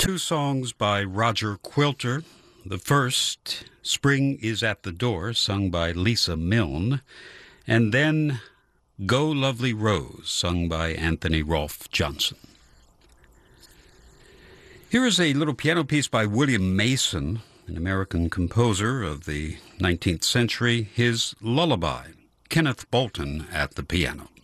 two songs by Roger Quilter. The first, Spring is at the Door, sung by Lisa Milne, and then Go Lovely Rose, sung by Anthony Rolfe Johnson. Here is a little piano piece by William Mason, an American composer of the 19th century, his Lullaby, Kenneth Bolton at the piano.